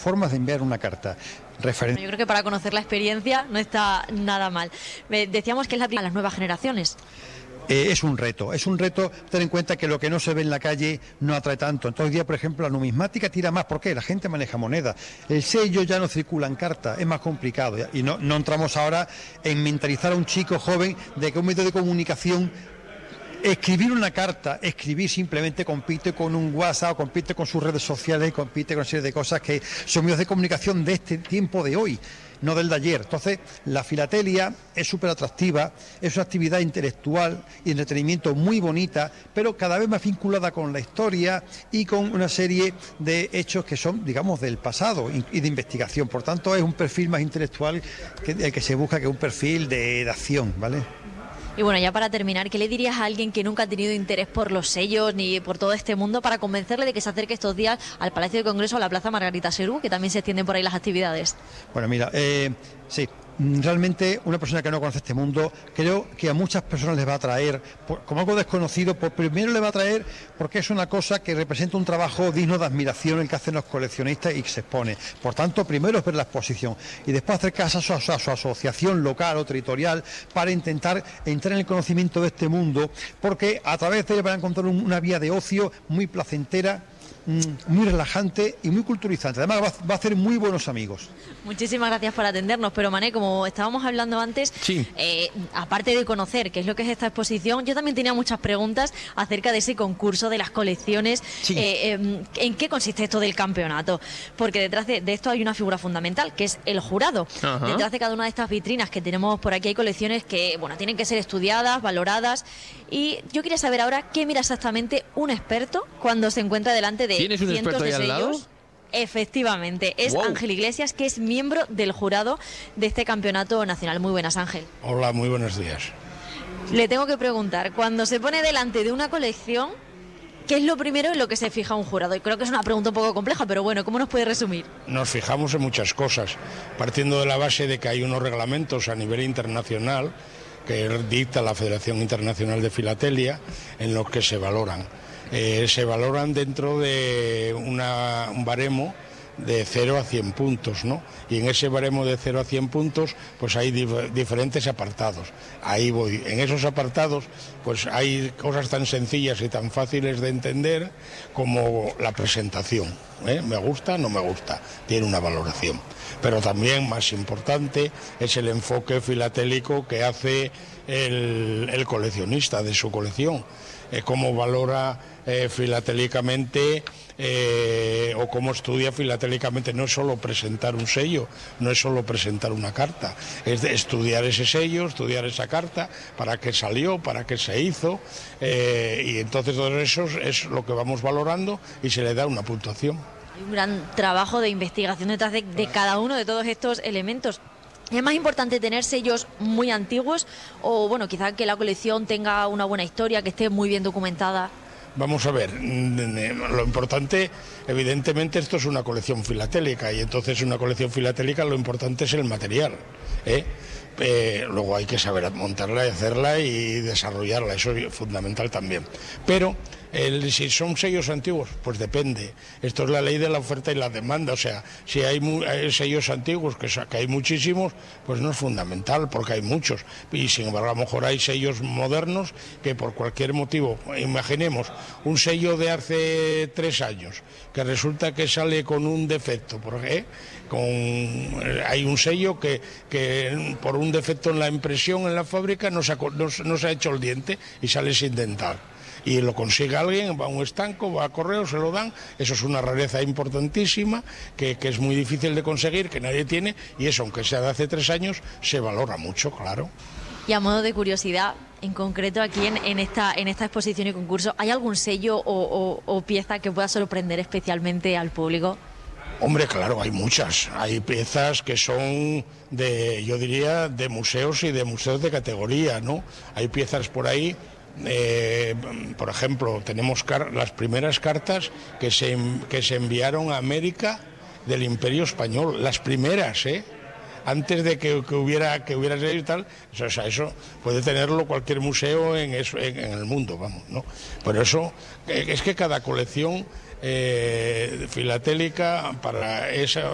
formas de enviar una carta. Yo creo que para conocer la experiencia no está nada mal. Decíamos que es la primera a las nuevas generaciones. Es un reto, tener en cuenta que lo que no se ve en la calle no atrae tanto. Entonces, hoy día, por ejemplo, la numismática tira más. ¿Por qué? La gente maneja moneda. El sello ya no circula en carta, es más complicado. Y no entramos ahora en mentalizar a un chico joven de que un medio de comunicación, escribir una carta, escribir simplemente compite con un WhatsApp, o compite con sus redes sociales, compite con una serie de cosas que son medios de comunicación de este tiempo de hoy, no del de ayer. Entonces, la filatelia es súper atractiva, es una actividad intelectual y entretenimiento muy bonita, pero cada vez más vinculada con la historia y con una serie de hechos que son, digamos, del pasado y de investigación. Por tanto, es un perfil más intelectual que el que se busca, que un perfil de acción, ¿vale? Y bueno, ya para terminar, ¿qué le dirías a alguien que nunca ha tenido interés por los sellos ni por todo este mundo para convencerle de que se acerque estos días al Palacio de Congreso, a la Plaza Margarita Xirgu, que también se extienden por ahí las actividades? Bueno, mira, sí. Realmente una persona que no conoce este mundo, creo que a muchas personas les va a atraer como algo desconocido. Primero le va a atraer porque es una cosa que representa un trabajo digno de admiración el que hacen los coleccionistas y que se expone. Por tanto, primero es ver la exposición y después acercarse a su asociación local o territorial para intentar entrar en el conocimiento de este mundo, porque a través de él van a encontrar una vía de ocio muy placentera, muy relajante y muy culturizante. Además va a hacer muy buenos amigos. Muchísimas gracias por atendernos, pero Mané, como estábamos hablando antes, sí. Aparte de conocer qué es lo que es esta exposición, yo también tenía muchas preguntas acerca de ese concurso, de las colecciones, sí. ¿En qué consiste esto del campeonato? Porque detrás de esto hay una figura fundamental, que es el jurado. Ajá. Detrás de cada una de estas vitrinas que tenemos por aquí hay colecciones que, bueno, tienen que ser estudiadas, valoradas, y yo quería saber ahora qué mira exactamente un experto cuando se encuentra delante de ¿Tienes un cientos experto de ahí al lado? sellos. Efectivamente, es Wow. Ángel Iglesias, que es miembro del jurado de este campeonato nacional. Muy buenas, Ángel. Hola, muy buenos días. Le tengo que preguntar, cuando se pone delante de una colección, ¿qué es lo primero en lo que se fija un jurado? Y creo que es una pregunta un poco compleja, pero bueno, ¿cómo nos puede resumir? Nos fijamos en muchas cosas, partiendo de la base de que hay unos reglamentos a nivel internacional que dicta la Federación Internacional de Filatelia, en los que se valoran. Se valoran dentro de un baremo de 0 a 100 puntos, ¿no? Y en ese baremo de 0 a 100 puntos, pues hay diferentes apartados. Ahí voy. En esos apartados, pues hay cosas tan sencillas y tan fáciles de entender como la presentación. Me gusta, no me gusta, tiene una valoración. Pero también, más importante, es el enfoque filatélico que hace el coleccionista de su colección. Cómo valora filatélicamente o cómo estudia filatélicamente. No es solo presentar un sello, no es solo presentar una carta, es de estudiar ese sello, estudiar esa carta, para qué salió, para qué se hizo, y entonces todo eso es lo que vamos valorando y se le da una puntuación. Hay un gran trabajo de investigación detrás de cada uno de todos estos elementos. ¿Es más importante tener sellos muy antiguos o, bueno, quizá que la colección tenga una buena historia, que esté muy bien documentada? Vamos a ver, lo importante, evidentemente esto es una colección filatélica y entonces una colección filatélica lo importante es el material, luego hay que saber montarla y hacerla y desarrollarla, eso es fundamental también. Pero si son sellos antiguos, pues depende. Esto es la ley de la oferta y la demanda. O sea, si hay sellos antiguos, que hay muchísimos, pues no es fundamental, porque hay muchos. Y sin embargo, a lo mejor hay sellos modernos que por cualquier motivo, imaginemos, un sello de hace 3 años, que resulta que sale con un defecto, hay un sello que por un defecto en la impresión en la fábrica no se ha hecho el diente y sale sin dentar. Y lo consigue alguien, va a un estanco, va a correo, se lo dan. Eso es una rareza importantísima que es muy difícil de conseguir, que nadie tiene, y eso, aunque sea de hace 3 años, se valora mucho, claro. Y a modo de curiosidad, en concreto aquí en esta exposición y concurso, ¿hay algún sello o pieza que pueda sorprender especialmente al público? Hombre, claro, hay muchas. Hay piezas que son yo diría, de museos y de museos de categoría, ¿no? Hay piezas por ahí. Por ejemplo, tenemos las primeras cartas que se enviaron a América del Imperio Español, las primeras, antes de que hubiera sello y tal. O sea, eso puede tenerlo cualquier museo en el mundo, vamos, ¿no? Por eso es que cada colección filatélica para esa